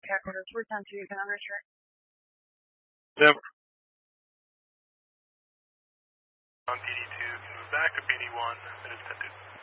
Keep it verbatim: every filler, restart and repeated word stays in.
Cat quarters, we're down to you, can I return? Never. On P D two, can move back to P D one, that is ten two.